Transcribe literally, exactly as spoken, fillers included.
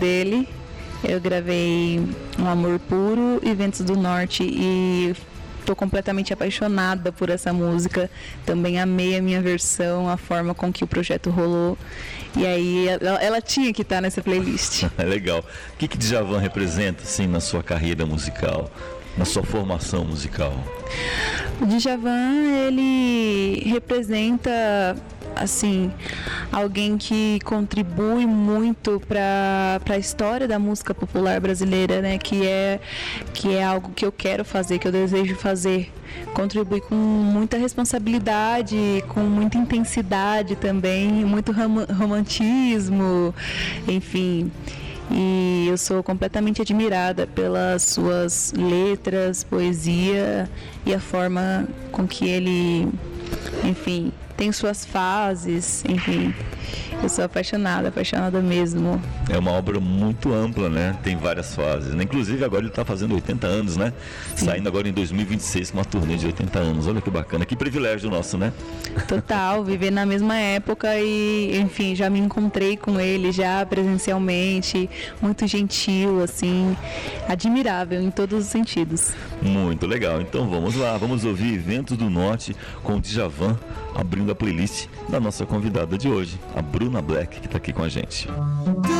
dele. Eu gravei Um Amor Puro e Ventos do Norte e estou completamente apaixonada por essa música. Também amei a minha versão, a forma com que o projeto rolou. E aí ela, ela tinha que estar nessa playlist. Legal. O que que Djavan representa assim, na sua carreira musical, na sua formação musical? O Djavan, ele representa, assim, alguém que contribui muito para a história da música popular brasileira, né? Que é, que é algo que eu quero fazer, que eu desejo fazer. Contribui com muita responsabilidade, com muita intensidade também, muito rom- romantismo, enfim. E eu sou completamente admirada pelas suas letras, poesia e a forma com que ele, enfim, tem suas fases, enfim. Eu sou apaixonada, apaixonada mesmo. É uma obra muito ampla, né? Tem várias fases, né? Inclusive agora ele está fazendo oitenta anos, né? Sim. Saindo agora em dois mil e vinte e seis com uma turnê de oitenta anos. Olha que bacana, que privilégio nosso, né? Total, viver na mesma época e, enfim, já me encontrei com ele já presencialmente, muito gentil, assim, admirável em todos os sentidos. Muito legal, então vamos lá, vamos ouvir Ventos do Norte com o Djavan, abrindo a playlist da nossa convidada de hoje, a Bruna Black, que está aqui com a gente.